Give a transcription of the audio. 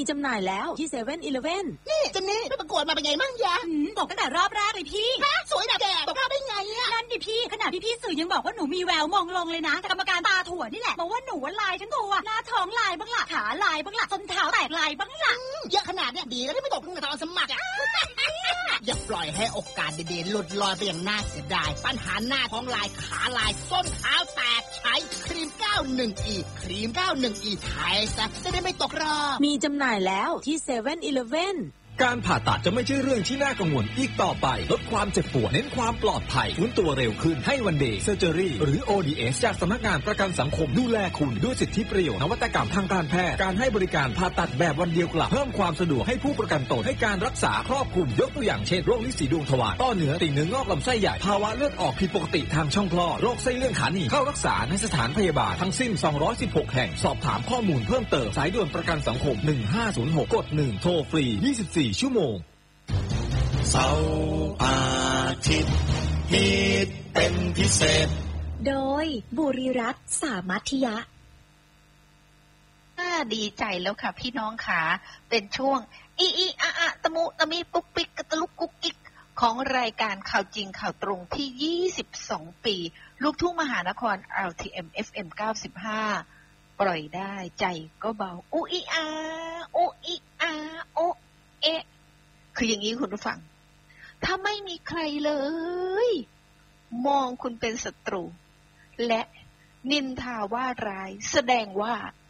จำหน่ายแล้วที่7-Eleven นี่เจนนี่ไปประกวดมาเป็นไงมั่งยะบอกตั้งแต่รอบแรกเลยพี่สวยนะแกบอกพลาดได้ไงอ่ะนั่นดิพี่ขนาดพี่สื่อยังบอกว่าหนูมีแววมองลงเลยนะแต่กรรมการตาถั่วนี่แหละบอกว่าหนูลายทั้งตัวหน้าท้องลายบ้างล่ะขาลายบ้างล่ะส้นเท้าแตกลายบ้างล่ะเยอะขนาดเนี้ยดีแล้วที่ไม่ตกตั้งแต่ตอนสมัครอ่ะอย่าปล่อยให้โอกาสดีๆหลุดลอยไปอย่างน่าเสียดายปัญหาหน้าท้องลายขาลายส้นเท้าแตกใช้ครีม 91E ครีม 91E ใช้ซะจะได้ไม่ตกรอบมีจำหน่ายแล้วที่7-Eleven การผ่าตัดจะไม่ใช่เรื่องที่น่ากังวลอีกต่อไปลดความเจ็บปวดเน้นความปลอดภัยฟื้นตัวเร็วขึ้นให้วันเดย์เซอร์เจอรี่หรือ ODS จากสำนักงานประกันสังคมดูแลคุณด้วยสิทธิประโยชน์นวัตกรรมทางการแพทย์การให้บริการผ่าตัดแบบวันเดียวกลับเพิ่มความสะดวกให้ผู้ประกันตนให้การรักษาครอบคลุมยกตัวอย่างเช่นโรคลิ้นสีดวงทวารต้อเนื้อติ่งเนื้องอกลำไส้ใหญ่ภาวะเลือดออกผิดปกติทางช่องคลอดโรคไส้เลื่อนขาหนีเข้ารักษาในสถานพยาบาลทั้งสิ้น216แห่งสอบถามข้อมูลเพิ่มเติมสายด่วนประกันสังคม1506กด1โทรฟรี24ชั่วโมงเสาร์อาทิตย์ฮิตเป็นพิเศษโดยบุริรัตน์สามัธยะดีใจแล้วค่ะพี่น้องขาเป็นช่วงอีอะตะมุตะมิปุ๊กปิ๊กกระตลุกกุ๊กกิ๊กของรายการข่าวจริงข่าวตรงที่22ปีลูกทุ่งมหานคร RTM FM 95ปล่อยได้ใจก็เบาอุอีอาอุอีอาโอเอคืออย่างนี้คุณผู้ฟังถ้าไม่มีใครเลยมองคุณเป็นศัตรูและนินทาว่าร้ายแสดงว่า